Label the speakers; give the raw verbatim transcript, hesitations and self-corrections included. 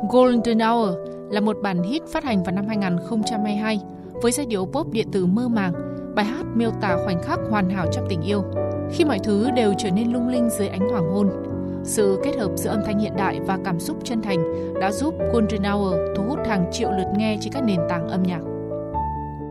Speaker 1: Golden Hour là một bản hit phát hành vào năm hai không hai hai với giai điệu pop điện tử mơ màng. Bài hát miêu tả khoảnh khắc hoàn hảo trong tình yêu, khi mọi thứ đều trở nên lung linh dưới ánh hoàng hôn. Sự kết hợp giữa âm thanh hiện đại và cảm xúc chân thành đã giúp Golden Hour thu hút hàng triệu lượt nghe trên các nền tảng âm nhạc.